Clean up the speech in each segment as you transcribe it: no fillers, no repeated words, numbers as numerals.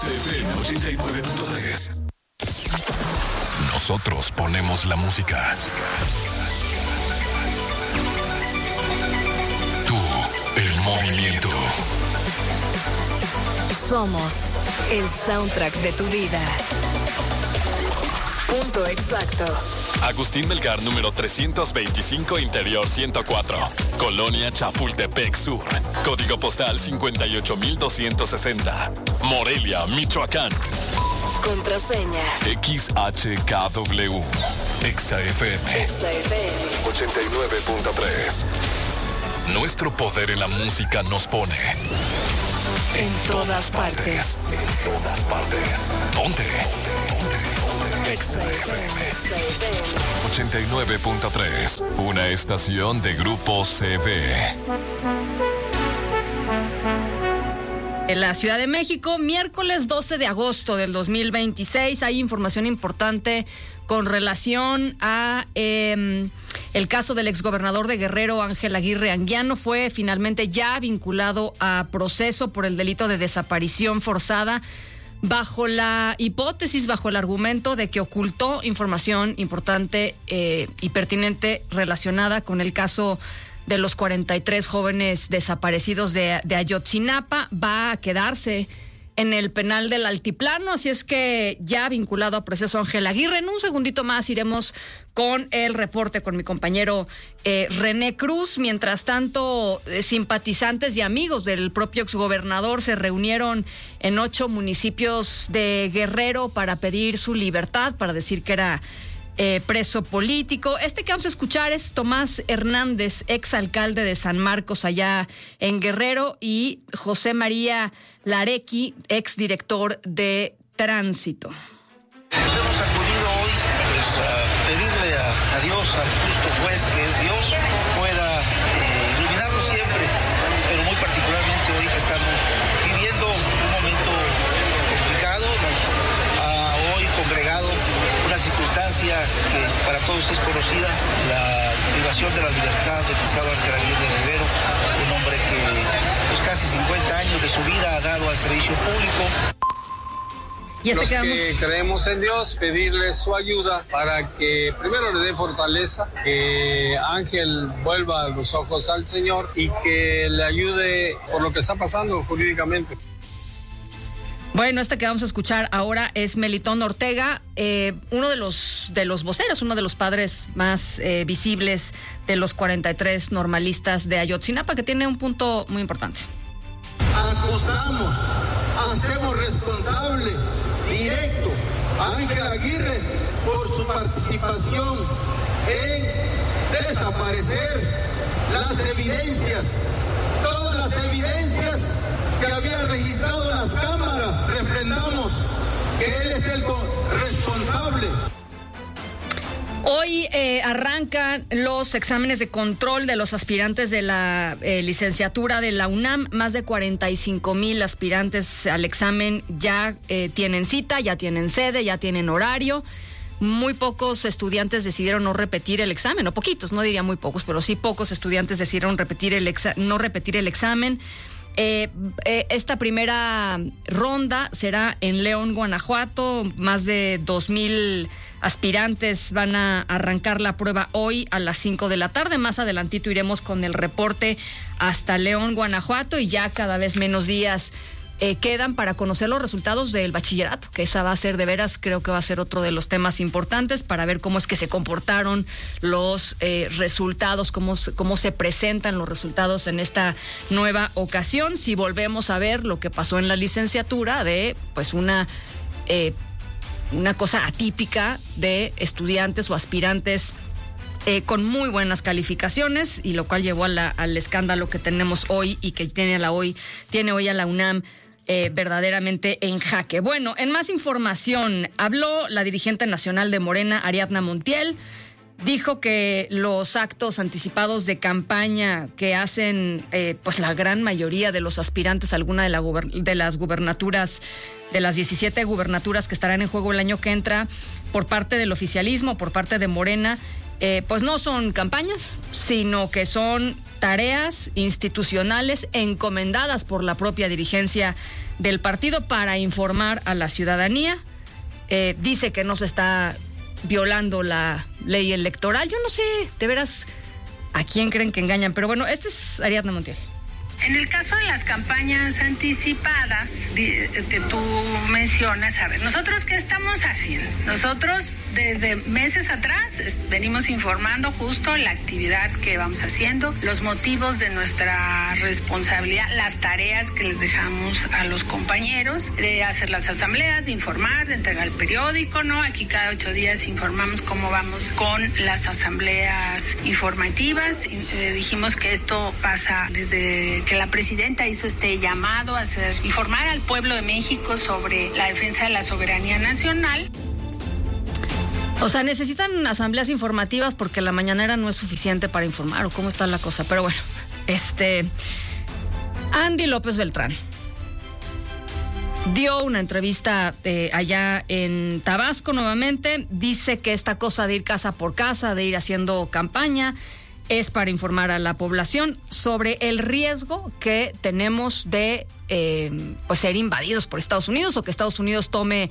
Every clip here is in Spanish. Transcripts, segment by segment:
FM 89.3. Nosotros ponemos la música. Tú, el movimiento. Somos el soundtrack de tu vida. Punto exacto. Agustín Melgar, número 325, Interior 104. Colonia Chapultepec Sur. Código postal 58260. Morelia, Michoacán. Contraseña XHKW. XFM 89.3. Nuestro poder en la música nos pone en todas partes. En todas partes. Ponte. XFM 89.3. Una estación de Grupo CV. En la Ciudad de México, miércoles 12 de agosto del 2026, hay información importante con relación a el caso del exgobernador de Guerrero, Ángel Aguirre Anguiano. Fue finalmente ya vinculado a proceso por el delito de desaparición forzada, bajo la hipótesis, bajo el argumento de que ocultó información importante y pertinente relacionada con el caso de los 43 jóvenes desaparecidos de Ayotzinapa. Va a quedarse en el penal del Altiplano, así es que ya vinculado a proceso Ángel Aguirre. En un segundito más iremos con el reporte con mi compañero René Cruz. Mientras tanto, simpatizantes y amigos del propio exgobernador se reunieron en 8 municipios de Guerrero para pedir su libertad, para decir que era preso político. Este que vamos a escuchar es Tomás Hernández, exalcalde de San Marcos, allá en Guerrero, y José María Larequi, exdirector de Tránsito. Nos hemos acudido hoy a pedirle a Dios, al justo juez que es Dios, pueda iluminarnos siempre, pero muy particularmente hoy que estamos viviendo un momento complicado. Nos ha hoy congregado una circunstancia que para todos es conocida, la privación de la libertad del licenciado Ángel Aguirre Rivero, un hombre que pues casi 50 años de su vida ha dado al servicio público. Y Los que creemos en Dios, pedirle su ayuda para que primero le dé fortaleza, que Ángel vuelva los ojos al Señor y que le ayude por lo que está pasando jurídicamente. Bueno, este que vamos a escuchar ahora es Melitón Ortega, uno de los voceros, uno de los padres más visibles de los 43 normalistas de Ayotzinapa, que tiene un punto muy importante. Acusamos, hacemos responsable directo a Ángel Aguirre por su participación en desaparecer las evidencias, todas las evidencias que había registrado las cámaras. Refrendamos que él es el responsable. Hoy arrancan los exámenes de control de los aspirantes de la licenciatura de la UNAM. Más de 45,000 aspirantes al examen ya tienen cita, ya tienen sede, ya tienen horario. Muy pocos estudiantes decidieron no repetir el examen, o poquitos, no diría muy pocos, pero sí pocos estudiantes decidieron no repetir el examen. Esta primera ronda será en León, Guanajuato. Más de 2,000 aspirantes van a arrancar la prueba hoy a las 5 de la tarde. Más adelantito iremos con el reporte hasta León, Guanajuato, y ya cada vez menos días quedan para conocer los resultados del bachillerato, que esa va a ser, de veras, creo que va a ser otro de los temas importantes para ver cómo es que se comportaron los resultados, cómo se presentan los resultados en esta nueva ocasión. Si volvemos a ver lo que pasó en la licenciatura de pues una cosa atípica de estudiantes o aspirantes con muy buenas calificaciones, y lo cual llevó al escándalo que tenemos hoy y que tiene hoy a la UNAM verdaderamente en jaque. Bueno, en más información, habló la dirigente nacional de Morena, Ariadna Montiel. Dijo que los actos anticipados de campaña que hacen pues la gran mayoría de los aspirantes a alguna de las gubernaturas, de las 17 gubernaturas que estarán en juego el año que entra, por parte del oficialismo, por parte de Morena, pues no son campañas, sino que son tareas institucionales encomendadas por la propia dirigencia del partido para informar a la ciudadanía. Dice que no se está violando la ley electoral. Yo no sé, de veras, a quién creen que engañan. Pero bueno, este es Ariadna Montiel. En el caso de las campañas anticipadas que tú mencionas, a ver, ¿nosotros qué estamos haciendo? Nosotros desde meses atrás venimos informando justo la actividad que vamos haciendo, los motivos de nuestra responsabilidad, las tareas que les dejamos a los compañeros, de hacer las asambleas, de informar, de entregar el periódico, ¿no? Aquí cada 8 días informamos cómo vamos con las asambleas informativas. Dijimos que esto pasa desde que la presidenta hizo este llamado a informar al pueblo de México sobre la defensa de la soberanía nacional. O sea, necesitan asambleas informativas porque la mañanera no es suficiente para informar, o cómo está la cosa. Pero bueno, Andy López Beltrán dio una entrevista allá en Tabasco nuevamente. Dice que esta cosa de ir casa por casa, de ir haciendo campaña, es para informar a la población sobre el riesgo que tenemos de ser invadidos por Estados Unidos, o que Estados Unidos tome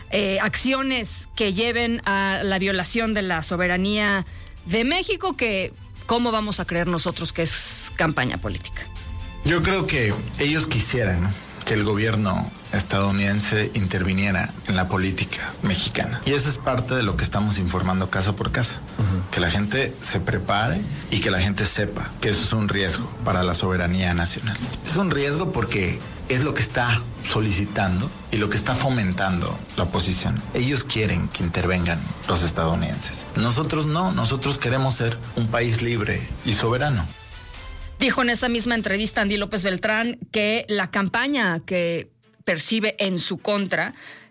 acciones que lleven a la violación de la soberanía de México, que ¿cómo vamos a creer nosotros que es campaña política? Yo creo que ellos quisieran que el gobierno estadounidense interviniera en la política mexicana. Y eso es parte de lo que estamos informando casa por casa. Que la gente se prepare y que la gente sepa que eso es un riesgo para la soberanía nacional. Es un riesgo porque es lo que está solicitando y lo que está fomentando la oposición. Ellos quieren que intervengan los estadounidenses. Nosotros no, nosotros queremos ser un país libre y soberano. Dijo en esa misma entrevista Andy López Beltrán que la campaña que percibe en su contra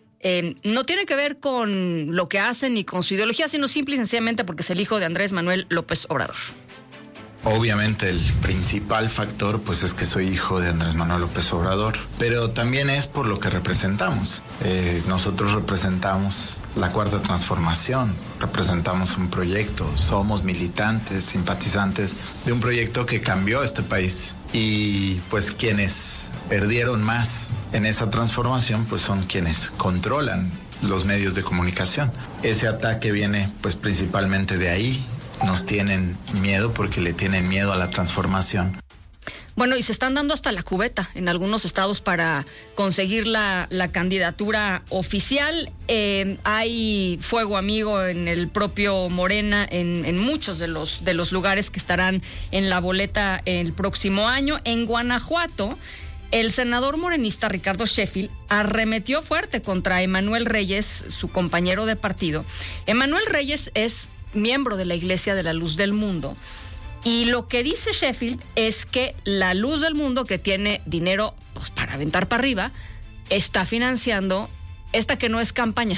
no tiene que ver con lo que hacen ni con su ideología, sino simple y sencillamente porque es el hijo de Andrés Manuel López Obrador. Obviamente el principal factor pues es que soy hijo de Andrés Manuel López Obrador, pero también es por lo que representamos. Nosotros representamos la Cuarta Transformación, representamos un proyecto, somos militantes, simpatizantes de un proyecto que cambió este país, y pues quienes perdieron más en esa transformación pues son quienes controlan los medios de comunicación. Ese ataque viene pues principalmente de ahí. Nos tienen miedo porque le tienen miedo a la transformación. Bueno, y se están dando hasta la cubeta en algunos estados para conseguir la candidatura oficial. Hay fuego amigo en el propio Morena, en muchos de los lugares que estarán en la boleta el próximo año. En Guanajuato, el senador morenista Ricardo Sheffield arremetió fuerte contra Emanuel Reyes, su compañero de partido. Emanuel Reyes es miembro de la Iglesia de la Luz del Mundo, y lo que dice Sheffield es que la Luz del Mundo, que tiene dinero pues para aventar para arriba, está financiando esta que no es campaña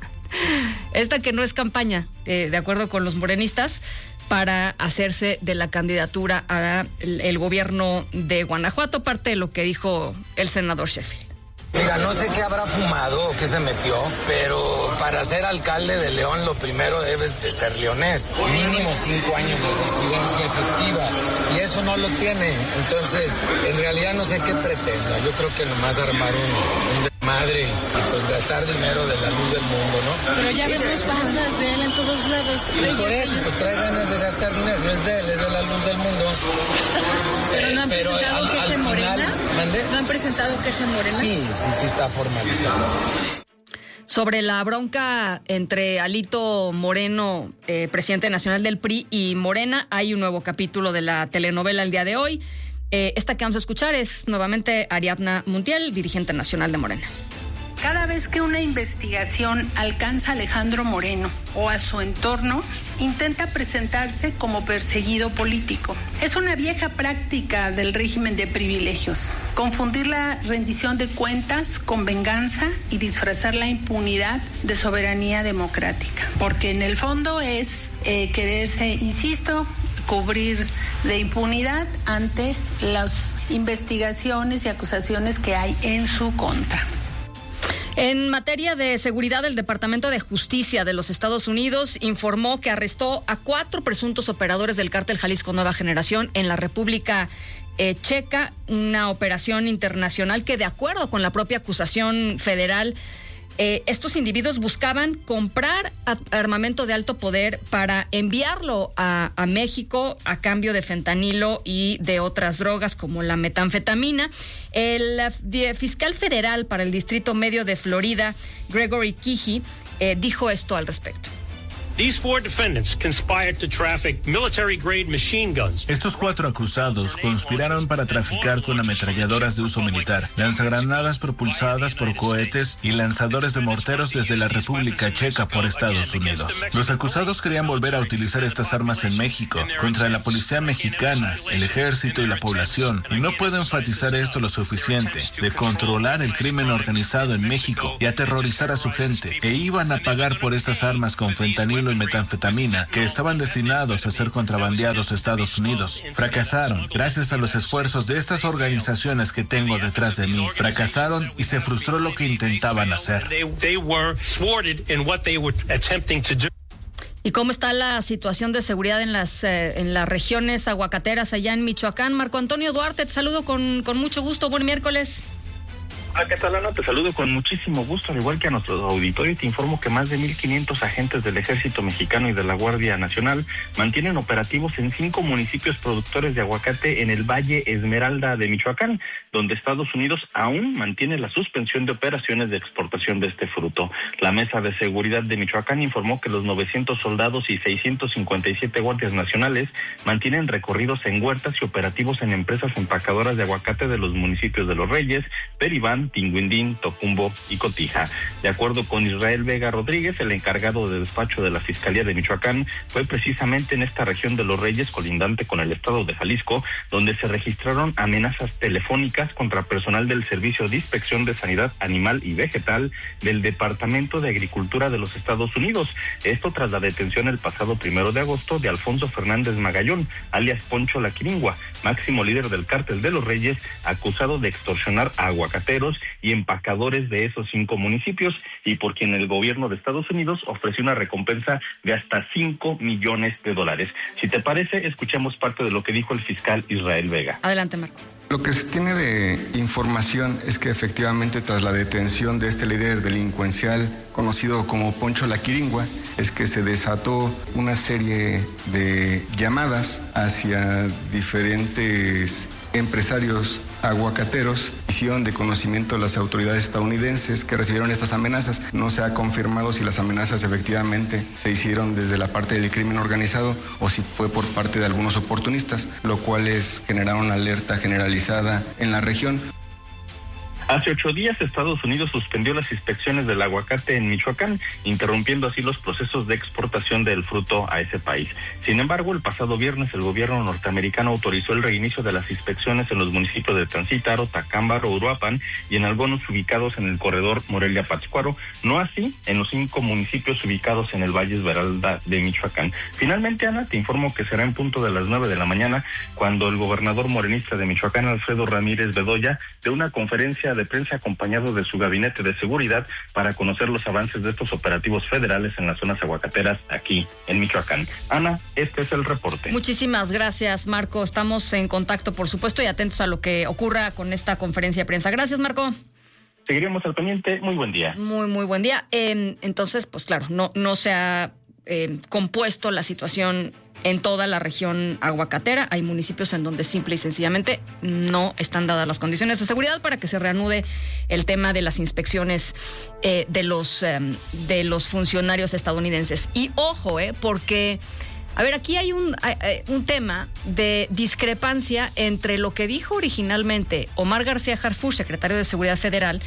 de acuerdo con los morenistas, para hacerse de la candidatura a el gobierno de Guanajuato. Parte de lo que dijo el senador Sheffield. Mira, no sé qué habrá fumado o qué se metió, pero para ser alcalde de León lo primero debes de ser leonés. Mínimo 5 años de residencia efectiva, y eso no lo tiene. Entonces, en realidad no sé qué pretenda. Yo creo que nomás armar un desmadre y pues gastar dinero de la Luz del Mundo, ¿no? Pero ya vemos bandas de él en todos lados. Y por eso, pues trae ganas de gastar dinero. No es de él, es de la Luz del Mundo. Pero no han presentado queja en Morena. ¿Mande? ¿No han presentado queja en Morena? Sí está formalizado. Sobre la bronca entre Alito Moreno, presidente nacional del PRI, y Morena, hay un nuevo capítulo de la telenovela el día de hoy. Esta que vamos a escuchar es nuevamente Ariadna Montiel, dirigente nacional de Morena. Cada vez que una investigación alcanza a Alejandro Moreno o a su entorno, intenta presentarse como perseguido político. Es una vieja práctica del régimen de privilegios, confundir la rendición de cuentas con venganza y disfrazar la impunidad de soberanía democrática, porque en el fondo es quererse, insisto, cubrir de impunidad ante las investigaciones y acusaciones que hay en su contra. En materia de seguridad, el Departamento de Justicia de los Estados Unidos informó que arrestó a 4 presuntos operadores del cártel Jalisco Nueva Generación en la República Checa, una operación internacional que, de acuerdo con la propia acusación federal, estos individuos buscaban comprar armamento de alto poder para enviarlo a México a cambio de fentanilo y de otras drogas como la metanfetamina. El fiscal federal para el Distrito Medio de Florida, Gregory Keehy, dijo esto al respecto. Estos 4 acusados conspiraron para traficar con ametralladoras de uso militar, lanzagranadas propulsadas por cohetes y lanzadores de morteros desde la República Checa por Estados Unidos. Los acusados querían volver a utilizar estas armas en México contra la policía mexicana, el ejército y la población, y no puedo enfatizar esto lo suficiente, de controlar el crimen organizado en México y aterrorizar a su gente, e iban a pagar por estas armas con fentanilo y metanfetamina que estaban destinados a ser contrabandeados a Estados Unidos. Fracasaron gracias a los esfuerzos de estas organizaciones que tengo detrás de mí. Fracasaron y se frustró lo que intentaban hacer. ¿Y cómo está la situación de seguridad en las regiones aguacateras allá en Michoacán? Marco Antonio Duarte, te saludo con mucho gusto. Buen miércoles. ¿Qué tal, Ana? Te saludo con muchísimo gusto, al igual que a nuestro auditorio, y te informo que más de 1,500 agentes del Ejército Mexicano y de la Guardia Nacional mantienen operativos en 5 municipios productores de aguacate en el Valle Esmeralda de Michoacán, donde Estados Unidos aún mantiene la suspensión de operaciones de exportación de este fruto. La Mesa de Seguridad de Michoacán informó que los 900 soldados y 657 guardias nacionales mantienen recorridos en huertas y operativos en empresas empacadoras de aguacate de los municipios de Los Reyes, Peribán, Tinguindín, Tocumbo y Cotija. De acuerdo con Israel Vega Rodríguez, el encargado de despacho de la Fiscalía de Michoacán, fue precisamente en esta región de Los Reyes, colindante con el estado de Jalisco, donde se registraron amenazas telefónicas contra personal del Servicio de Inspección de Sanidad Animal y Vegetal del Departamento de Agricultura de los Estados Unidos. Esto tras la detención el pasado 1 de agosto de Alfonso Fernández Magallón, alias Poncho La Quiringua, máximo líder del cártel de Los Reyes, acusado de extorsionar a aguacateros y empacadores de esos 5 municipios, y por quien el gobierno de Estados Unidos ofreció una recompensa de hasta $5 millones. Si te parece, escuchemos parte de lo que dijo el fiscal Israel Vega. Adelante, Marco. Lo que se tiene de información es que efectivamente tras la detención de este líder delincuencial conocido como Poncho La Quiringua, es que se desató una serie de llamadas hacia diferentes empresarios aguacateros, hicieron de conocimiento de las autoridades estadounidenses que recibieron estas amenazas. No se ha confirmado si las amenazas efectivamente se hicieron desde la parte del crimen organizado o si fue por parte de algunos oportunistas, lo cual generaron alerta generalizada en la región. Hace 8 días, Estados Unidos suspendió las inspecciones del aguacate en Michoacán, interrumpiendo así los procesos de exportación del fruto a ese país. Sin embargo, el pasado viernes, el gobierno norteamericano autorizó el reinicio de las inspecciones en los municipios de Tancítaro, Tacámbaro, Uruapan y en algunos ubicados en el corredor Morelia-Pátzcuaro, no así en los 5 municipios ubicados en el Valle Esmeralda de Michoacán. Finalmente, Ana, te informo que será en punto de las 9 de la mañana cuando el gobernador morenista de Michoacán, Alfredo Ramírez Bedoya, dé una conferencia de prensa acompañado de su gabinete de seguridad para conocer los avances de estos operativos federales en las zonas aguacateras aquí en Michoacán. Ana, este es el reporte. Muchísimas gracias, Marco. Estamos en contacto, por supuesto, y atentos a lo que ocurra con esta conferencia de prensa. Gracias, Marco. Seguiremos al pendiente. Muy buen día. Muy buen día. Entonces, pues claro, no se ha compuesto la situación en toda la región aguacatera. Hay municipios en donde simple y sencillamente no están dadas las condiciones de seguridad para que se reanude el tema de las inspecciones de los funcionarios estadounidenses. Y ojo, porque a ver, aquí hay un tema de discrepancia entre lo que dijo originalmente Omar García Harfuch, secretario de Seguridad Federal,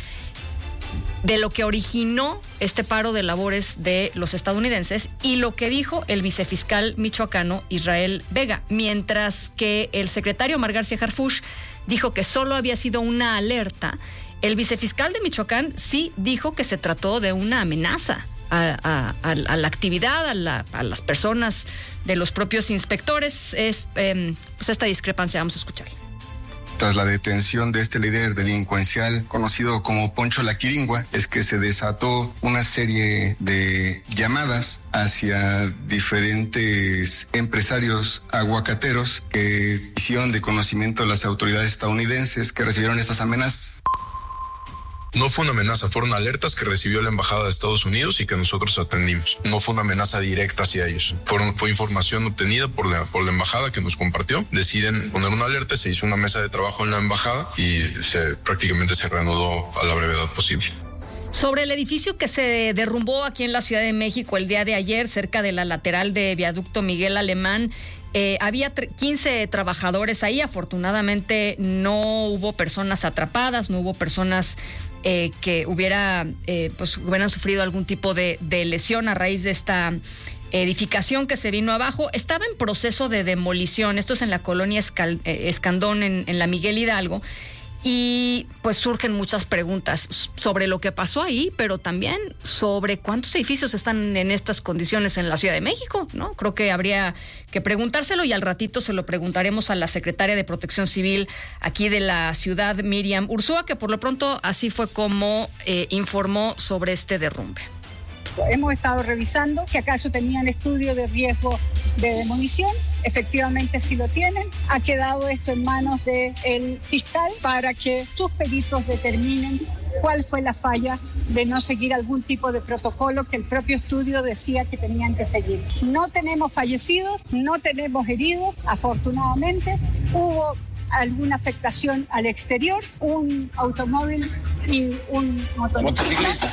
de lo que originó este paro de labores de los estadounidenses, y lo que dijo el vicefiscal michoacano Israel Vega, mientras que el secretario Omar García Harfuch dijo que solo había sido una alerta. El vicefiscal de Michoacán sí dijo que se trató de una amenaza a la actividad, a las personas de los propios inspectores. Es pues esta discrepancia, vamos a escuchar. tras la detención de este líder delincuencial conocido como Poncho la Quiringua, es que se desató una serie de llamadas hacia diferentes empresarios aguacateros que hicieron de conocimiento a las autoridades estadounidenses que recibieron estas amenazas. No fue una amenaza, fueron alertas que recibió la Embajada de Estados Unidos y que nosotros atendimos. No fue una amenaza directa hacia ellos. Fue información obtenida por la Embajada que nos compartió. Deciden poner una alerta, se hizo una mesa de trabajo en la Embajada y prácticamente se reanudó a la brevedad posible. Sobre el edificio que se derrumbó aquí en la Ciudad de México el día de ayer, cerca de la lateral de Viaducto Miguel Alemán, había 15 trabajadores ahí. Afortunadamente no hubo personas atrapadas, no hubo personas que hubieran sufrido algún tipo de lesión a raíz de esta edificación que se vino abajo. Estaba en proceso de demolición. Esto es en la colonia Escandón, en la Miguel Hidalgo. Y pues surgen muchas preguntas sobre lo que pasó ahí, pero también sobre cuántos edificios están en estas condiciones en la Ciudad de México, ¿no? Creo que habría que preguntárselo y al ratito se lo preguntaremos a la secretaria de Protección Civil aquí de la ciudad, Miriam Ursúa, que por lo pronto así fue como informó sobre este derrumbe. Hemos estado revisando si acaso tenían estudio de riesgo de demolición. Efectivamente sí lo tienen. Ha quedado esto en manos del fiscal para que sus peritos determinen cuál fue la falla de no seguir algún tipo de protocolo que el propio estudio decía que tenían que seguir. No tenemos fallecidos, no tenemos heridos, afortunadamente. Hubo alguna afectación al exterior, un automóvil y un motociclista.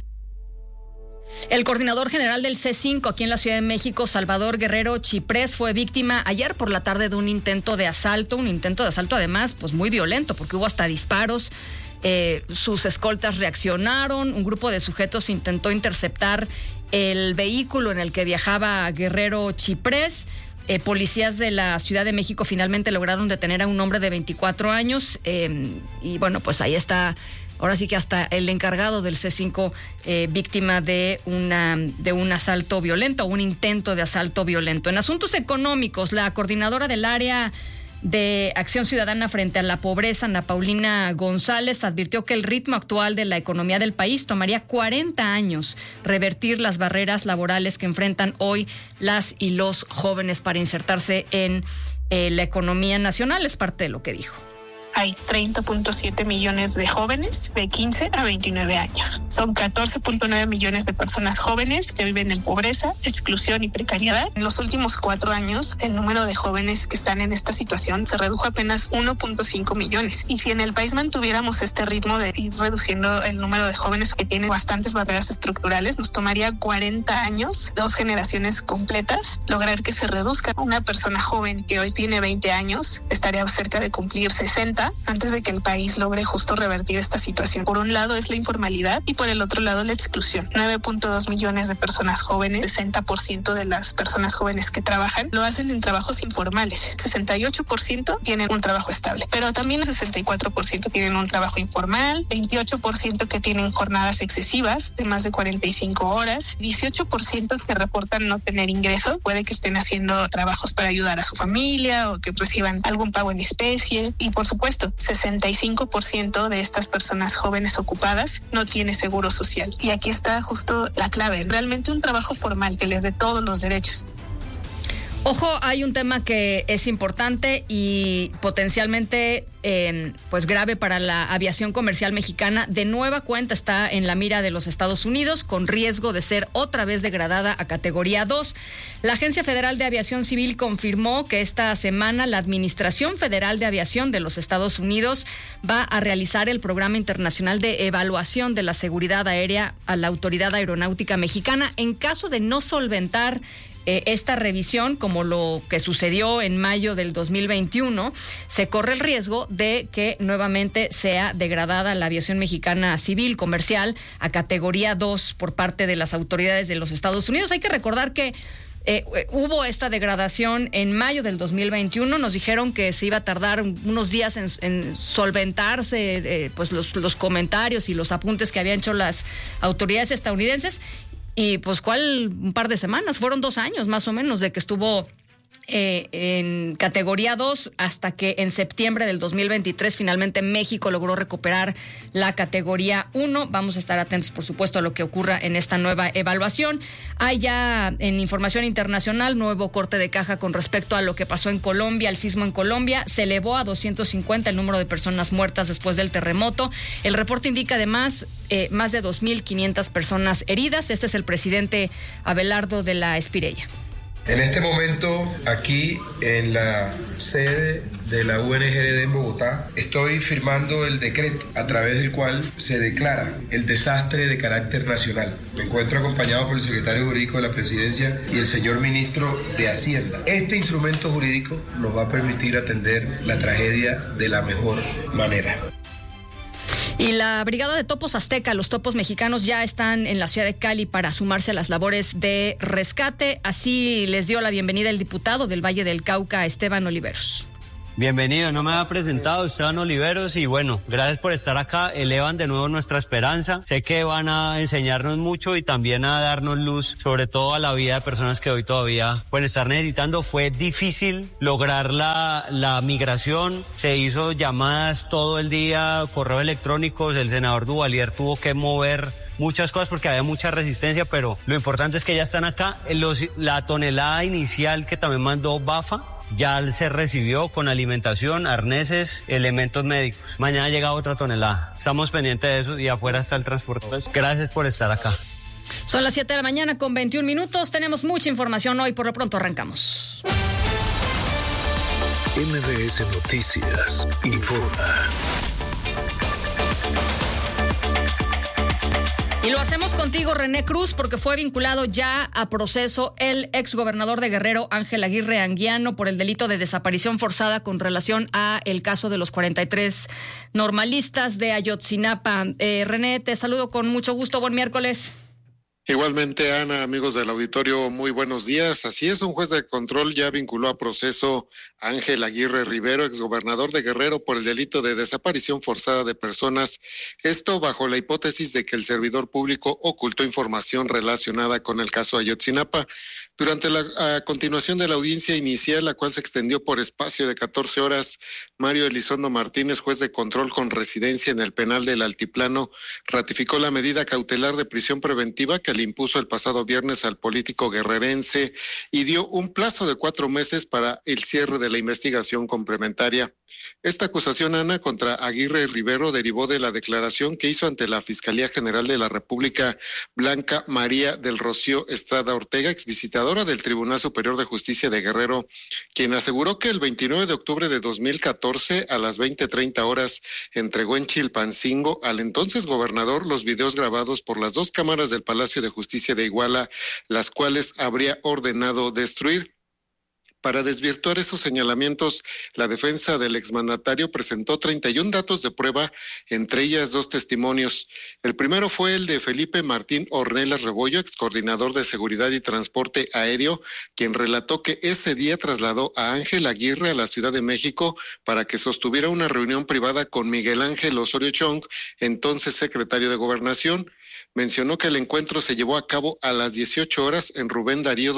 El coordinador general del C5 aquí en la Ciudad de México, Salvador Guerrero Chiprés, fue víctima ayer por la tarde de un intento de asalto además pues muy violento porque hubo hasta disparos. Sus escoltas reaccionaron, un grupo de sujetos intentó interceptar el vehículo en el que viajaba Guerrero Chiprés. Policías de la Ciudad de México finalmente lograron detener a un hombre de 24 años y bueno, pues ahí está. Ahora sí que hasta el encargado del C5 víctima de un asalto violento, un intento de asalto violento. En asuntos económicos, la coordinadora del área de Acción Ciudadana frente a la pobreza, Ana Paulina González, advirtió que el ritmo actual de la economía del país tomaría 40 años revertir las barreras laborales que enfrentan hoy las y los jóvenes para insertarse en la economía nacional. Es parte de lo que dijo. Hay 30.7 millones de jóvenes de 15 a 29 años. Son 14.9 millones de personas jóvenes que viven en pobreza, exclusión y precariedad. En los últimos 4 años, el número de jóvenes que están en esta situación se redujo apenas 1.5 millones. Y si en el país mantuviéramos este ritmo de ir reduciendo el número de jóvenes que tienen bastantes barreras estructurales, nos tomaría 40 años, 2 generaciones completas, lograr que se reduzca. Una persona joven que hoy tiene 20 años estaría cerca de cumplir 60 antes de que el país logre justo revertir esta situación. Por un lado es la informalidad y por el otro lado la exclusión. 9.2 millones de personas jóvenes, 60% de las personas jóvenes que trabajan lo hacen en trabajos informales. 68% tienen un trabajo estable, pero también el 64% tienen un trabajo informal, 28% que tienen jornadas excesivas de más de 45 horas, 18% que reportan no tener ingreso, puede que estén haciendo trabajos para ayudar a su familia o que reciban algún pago en especie y por supuesto 65% de estas personas jóvenes ocupadas no tiene seguro social. Y aquí está justo la clave, realmente un trabajo formal que les dé todos los derechos. Ojo, hay un tema que es importante y potencialmente pues grave para la aviación comercial mexicana. De nueva cuenta está en la mira de los Estados Unidos con riesgo de ser otra vez degradada a categoría 2. La Agencia Federal de Aviación Civil confirmó que esta semana la Administración Federal de Aviación de los Estados Unidos va a realizar el Programa Internacional de Evaluación de la Seguridad Aérea a la Autoridad Aeronáutica Mexicana. En caso de no solventar esta revisión, como lo que sucedió en mayo del 2021, se corre el riesgo de que nuevamente sea degradada la aviación mexicana civil, comercial, a categoría 2 por parte de las autoridades de los Estados Unidos. Hay que recordar que hubo esta degradación en mayo del 2021. Nos dijeron que se iba a tardar unos días en solventarse pues los comentarios y los apuntes que habían hecho las autoridades estadounidenses. Y pues un par de semanas, fueron 2 años más o menos de que estuvo en categoría 2 hasta que en septiembre del 2023 finalmente México logró recuperar la categoría 1. Vamos a estar atentos, por supuesto, a lo que ocurra en esta nueva evaluación. Hay ya en información internacional nuevo corte de caja con respecto a lo que pasó en Colombia, el sismo en Colombia. Se elevó a 250 el número de personas muertas después del terremoto. El reporte indica además más de 2.500 personas heridas. Este es el presidente Abelardo de la Espirella. En este momento, aquí en la sede de la UNGRD en Bogotá, estoy firmando el decreto a través del cual se declara el desastre de carácter nacional. Me encuentro acompañado por el secretario jurídico de la Presidencia y el señor ministro de Hacienda. Este instrumento jurídico nos va a permitir atender la tragedia de la mejor manera. Y la Brigada de Topos Azteca, los topos mexicanos, ya están en la ciudad de Cali para sumarse a las labores de rescate. Así les dio la bienvenida el diputado del Valle del Cauca, Esteban Oliveros. Bienvenido, no me había presentado, Esteban Oliveros, y bueno, gracias por estar acá, elevan de nuevo nuestra esperanza. Sé que van a enseñarnos mucho y también a darnos luz, sobre todo a la vida de personas que hoy todavía pueden estar necesitando. Fue difícil lograr la migración, se hizo llamadas todo el día, correos electrónicos, el senador Duvalier tuvo que mover muchas cosas porque había mucha resistencia, pero lo importante es que ya están acá. La tonelada inicial que también mandó Bafa ya se recibió con alimentación, arneses, elementos médicos. Mañana llega otra tonelada. Estamos pendientes de eso y afuera está el transporte. Gracias por estar acá. Son las 7 de la mañana con 21 minutos. Tenemos mucha información hoy. Por lo pronto arrancamos. MBS Noticias informa. Y lo hacemos contigo, René Cruz, porque fue vinculado ya a proceso el exgobernador de Guerrero, Ángel Aguirre Anguiano, por el delito de desaparición forzada con relación a el caso de los 43 normalistas de Ayotzinapa. René, te saludo con mucho gusto. Buen miércoles. Igualmente, Ana, amigos del auditorio, muy buenos días. Así es, un juez de control ya vinculó a proceso a Ángel Aguirre Rivero, exgobernador de Guerrero, por el delito de desaparición forzada de personas. Esto bajo la hipótesis de que el servidor público ocultó información relacionada con el caso Ayotzinapa. Durante la continuación de la audiencia inicial, la cual se extendió por espacio de 14 horas, Mario Elizondo Martínez, juez de control con residencia en el penal del Altiplano, ratificó la medida cautelar de prisión preventiva que le impuso el pasado viernes al político guerrerense y dio un plazo de 4 meses para el cierre de la investigación complementaria. Esta acusación, Ana, contra Aguirre Rivero derivó de la declaración que hizo ante la Fiscalía General de la República Blanca María del Rocío Estrada Ortega, exvisitadora del Tribunal Superior de Justicia de Guerrero, quien aseguró que el 29 de octubre de 2014 a las 20:30 horas entregó en Chilpancingo al entonces gobernador los videos grabados por las 2 cámaras del Palacio de Justicia de Iguala, las cuales habría ordenado destruir. Para desvirtuar esos señalamientos, la defensa del exmandatario presentó 31 datos de prueba, entre ellas 2 testimonios. El primero fue el de Felipe Martín Ornelas Rebollo, excoordinador de Seguridad y Transporte Aéreo, quien relató que ese día trasladó a Ángel Aguirre a la Ciudad de México para que sostuviera una reunión privada con Miguel Ángel Osorio Chong, entonces secretario de Gobernación. Mencionó que el encuentro se llevó a cabo a las 18 horas en Rubén Darío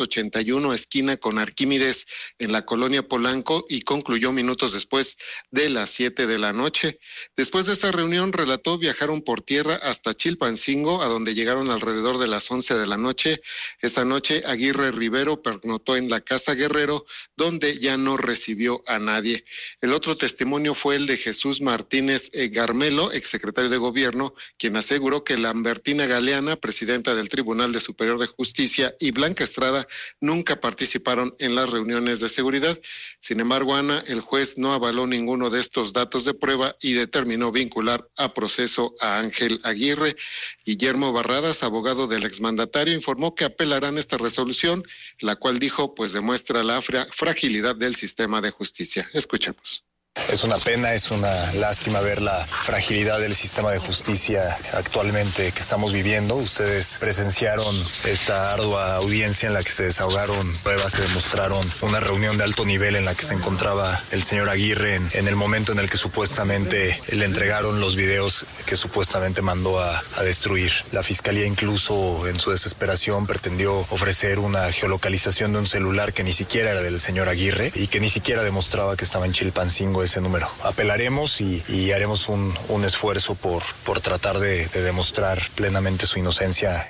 281, esquina con Arquímedes, en la colonia Polanco, y concluyó minutos después de las 7 de la noche. Después de esta reunión, relató, viajaron por tierra hasta Chilpancingo, a donde llegaron alrededor de las 11 de la noche. Esa noche, Aguirre Rivero pernoctó en la Casa Guerrero, donde ya no recibió a nadie. El otro testimonio fue el de Jesús Martínez Garmelo, exsecretario de Gobierno, quien aseguró que la Lambertina Galeana, presidenta del Tribunal de Superior de Justicia, y Blanca Estrada nunca participaron en las reuniones de seguridad. Sin embargo, Ana, el juez no avaló ninguno de estos datos de prueba y determinó vincular a proceso a Ángel Aguirre. Guillermo Barradas, abogado del exmandatario, informó que apelarán esta resolución, la cual dijo pues demuestra la fragilidad del sistema de justicia. Escuchemos. Es una pena, es una lástima ver la fragilidad del sistema de justicia actualmente que estamos viviendo. Ustedes presenciaron esta ardua audiencia en la que se desahogaron pruebas que demostraron una reunión de alto nivel en la que se encontraba el señor Aguirre en el momento en el que supuestamente le entregaron los videos que supuestamente mandó a destruir. La fiscalía incluso en su desesperación pretendió ofrecer una geolocalización de un celular que ni siquiera era del señor Aguirre y que ni siquiera demostraba que estaba en Chilpancingo ese número. Apelaremos y haremos un esfuerzo por tratar de demostrar plenamente su inocencia.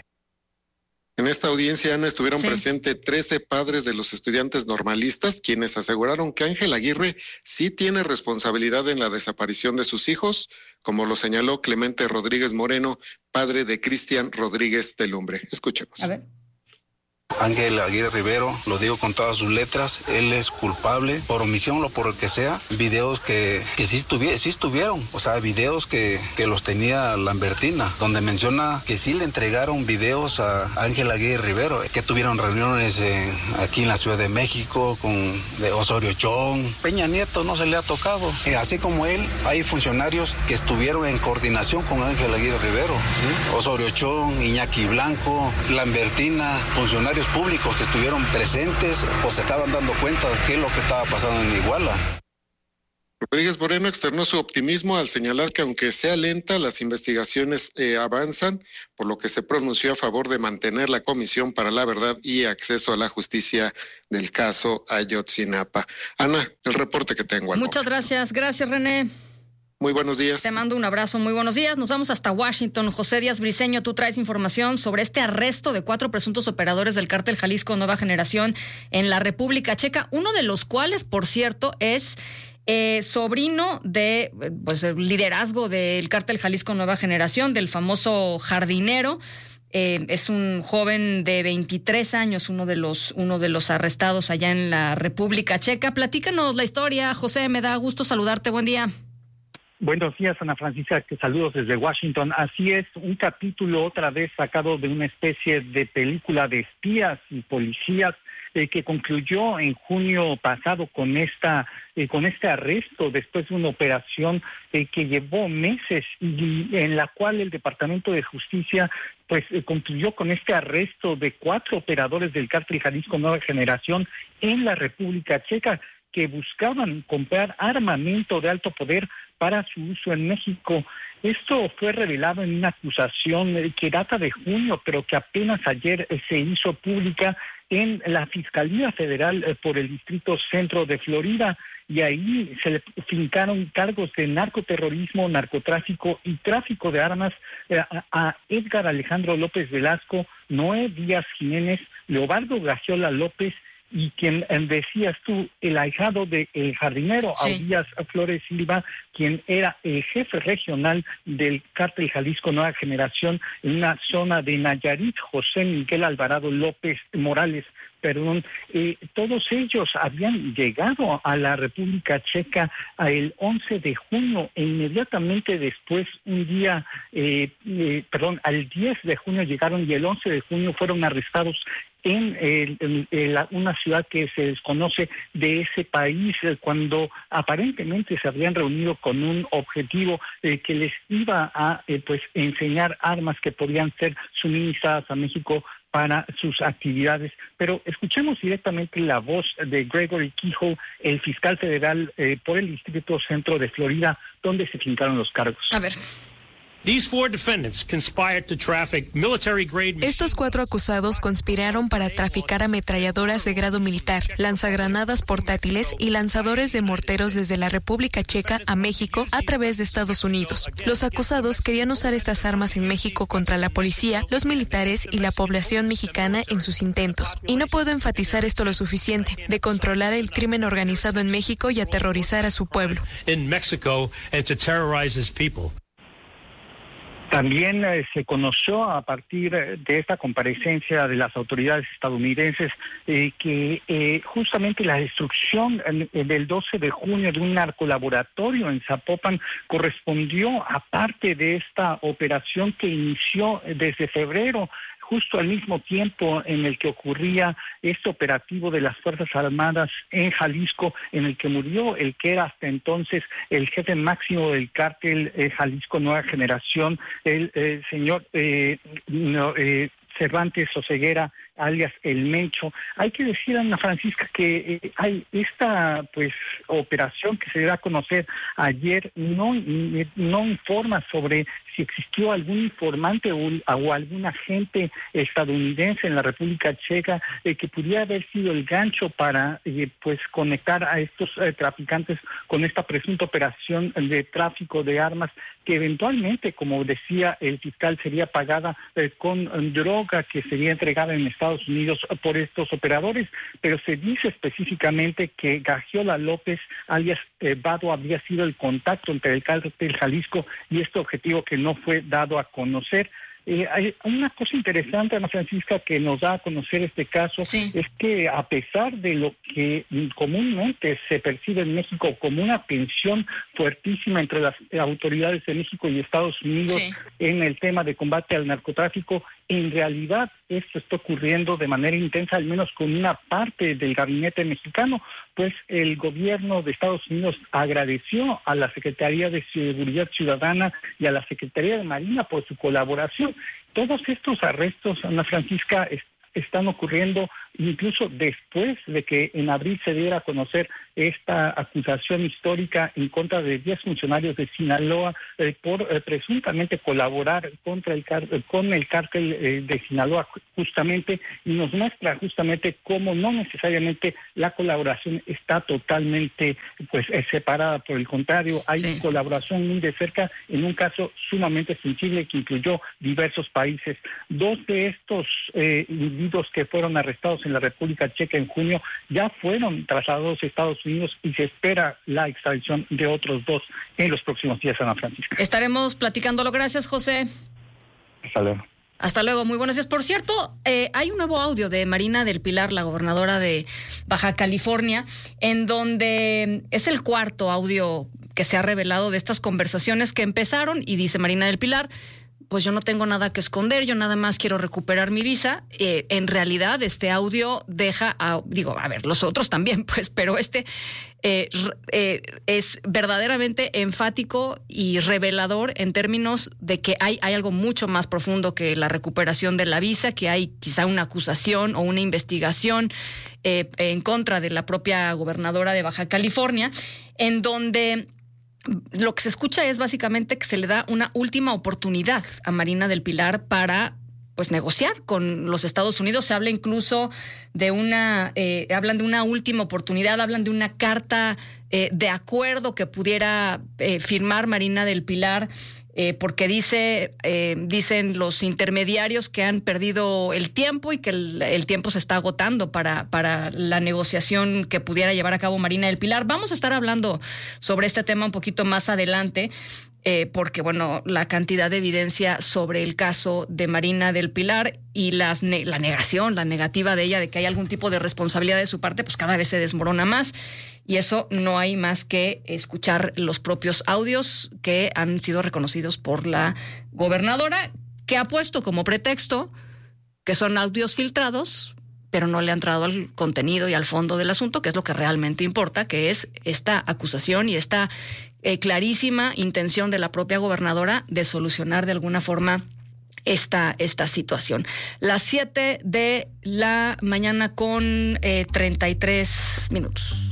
En esta audiencia, Ana, estuvieron presentes 13 padres de los estudiantes normalistas, quienes aseguraron que Ángel Aguirre sí tiene responsabilidad en la desaparición de sus hijos, como lo señaló Clemente Rodríguez Moreno, padre de Cristian Rodríguez Telumbre. Escuchemos. A ver. Ángel Aguirre Rivero, lo digo con todas sus letras, él es culpable por omisión o por lo que sea. Videos que sí estuvieron, o sea, videos que los tenía Lambertina, donde menciona que sí le entregaron videos a Ángel Aguirre Rivero, que tuvieron reuniones aquí en la Ciudad de México con Osorio Chong. Peña Nieto no se le ha tocado. Así como él, hay funcionarios que estuvieron en coordinación con Ángel Aguirre Rivero, ¿sí? Osorio Chong, Iñaki Blanco, Lambertina, funcionarios públicos que estuvieron presentes o se estaban dando cuenta de qué es lo que estaba pasando en Iguala. Rodríguez Moreno externó su optimismo al señalar que aunque sea lenta, las investigaciones avanzan, por lo que se pronunció a favor de mantener la Comisión para la Verdad y Acceso a la Justicia del caso Ayotzinapa. Ana, el reporte que tengo. Muchas gracias. Gracias, René. Muy buenos días. Te mando un abrazo, muy buenos días. Nos vamos hasta Washington. José Díaz Briceño, tú traes información sobre este arresto de 4 presuntos operadores del cártel Jalisco Nueva Generación en la República Checa, uno de los cuales, por cierto, es sobrino de el liderazgo del cártel Jalisco Nueva Generación, del famoso jardinero. Es un joven de 23 años, uno de los arrestados allá en la República Checa. Platícanos la historia, José, me da gusto saludarte, buen día. Buenos días, Ana Francisca, saludos desde Washington. Así es, un capítulo otra vez sacado de una especie de película de espías y policías que concluyó en junio pasado con este arresto después de una operación que llevó meses y en la cual el Departamento de Justicia concluyó con este arresto de 4 operadores del cártel Jalisco Nueva Generación en la República Checa, que buscaban comprar armamento de alto poder para su uso en México. Esto fue revelado en una acusación que data de junio, pero que apenas ayer se hizo pública en la Fiscalía Federal por el Distrito Centro de Florida, y ahí se le fincaron cargos de narcoterrorismo, narcotráfico y tráfico de armas a Edgar Alejandro López Velasco, Noé Díaz Jiménez, Leobardo Gagiola López y quien decías tú, el ahijado del jardinero, Audías Flores Silva, quien era el jefe regional del cártel Jalisco Nueva Generación en una zona de Nayarit, José Miguel Alvarado López Morales. Todos ellos habían llegado a la República Checa el 11 de junio e inmediatamente después, al 10 de junio llegaron y el 11 de junio fueron arrestados en una ciudad que se desconoce de ese país, cuando aparentemente se habían reunido con un objetivo que les iba a enseñar armas que podían ser suministradas a México para sus actividades. Pero escuchemos directamente la voz de Gregory Kehoe, el fiscal federal por el Distrito Centro de Florida, donde se fincaron los cargos. A ver. Estos 4 acusados conspiraron para traficar ametralladoras de grado militar, lanzagranadas portátiles y lanzadores de morteros desde la República Checa a México a través de Estados Unidos. Los acusados querían usar estas armas en México contra la policía, los militares y la población mexicana en sus intentos. Y no puedo enfatizar esto lo suficiente, de controlar el crimen organizado en México y aterrorizar a su pueblo. También se conoció a partir de esta comparecencia de las autoridades estadounidenses que justamente la destrucción del 12 de junio de un narcolaboratorio en Zapopan correspondió a parte de esta operación que inició desde febrero, justo al mismo tiempo en el que ocurría este operativo de las Fuerzas Armadas en Jalisco, en el que murió el que era hasta entonces el jefe máximo del cártel Jalisco Nueva Generación, el señor Cervantes Oseguera, alias El Mencho. Hay que decir, Ana Francisca, que hay esta operación que se da a conocer ayer, no informa sobre si existió algún informante o algún agente estadounidense en la República Checa que pudiera haber sido el gancho para conectar a estos traficantes con esta presunta operación de tráfico de armas que eventualmente, como decía el fiscal, sería pagada con droga que sería entregada en Estados Unidos por estos operadores, pero se dice específicamente que Gagiola López, alias Vado, habría sido el contacto entre el cártel Jalisco y este objetivo que no fue dado a conocer. Hay una cosa interesante, Ana Francisca, que nos da a conocer este caso, es que a pesar de lo que comúnmente se percibe en México como una tensión fuertísima entre las autoridades de México y Estados Unidos en el tema de combate al narcotráfico, en realidad esto está ocurriendo de manera intensa, al menos con una parte del gabinete mexicano, pues el gobierno de Estados Unidos agradeció a la Secretaría de Seguridad Ciudadana y a la Secretaría de Marina por su colaboración. Todos estos arrestos, Ana Francisca, están ocurriendo incluso después de que en abril se diera a conocer esta acusación histórica en contra de 10 funcionarios de Sinaloa por presuntamente colaborar con el cártel de Sinaloa justamente, y nos muestra justamente cómo no necesariamente la colaboración está totalmente separada. Por el contrario, hay colaboración muy de cerca en un caso sumamente sensible que incluyó diversos países. 2 de estos individuos que fueron arrestados en la República Checa en junio ya fueron trasladados a Estados Unidos y se espera la extradición de otros 2 en los próximos días, Ana Francisca. Estaremos platicándolo. Gracias, José. Hasta luego. Hasta luego, muy buenos días. Por cierto, hay un nuevo audio de Marina del Pilar, la gobernadora de Baja California, en donde es el cuarto audio que se ha revelado de estas conversaciones que empezaron, y dice Marina del Pilar: pues yo no tengo nada que esconder, yo nada más quiero recuperar mi visa. En realidad, este audio deja, los otros también, pero es verdaderamente enfático y revelador en términos de que hay algo mucho más profundo que la recuperación de la visa, que hay quizá una acusación o una investigación en contra de la propia gobernadora de Baja California, en donde lo que se escucha es básicamente que se le da una última oportunidad a Marina del Pilar para negociar con los Estados Unidos. Se habla incluso de hablan de una última oportunidad, hablan de una carta de acuerdo que pudiera firmar Marina del Pilar, porque dicen los intermediarios que han perdido el tiempo y que el tiempo se está agotando para la negociación que pudiera llevar a cabo Marina del Pilar. Vamos a estar hablando sobre este tema un poquito más adelante, porque la cantidad de evidencia sobre el caso de Marina del Pilar y la negativa de ella de que hay algún tipo de responsabilidad de su parte, pues cada vez se desmorona más. Y eso no hay más que escuchar los propios audios que han sido reconocidos por la gobernadora, que ha puesto como pretexto que son audios filtrados, pero no le ha entrado al contenido y al fondo del asunto, que es lo que realmente importa, que es esta acusación y esta clarísima intención de la propia gobernadora de solucionar de alguna forma esta situación. Las 7 de la mañana con 33 minutos.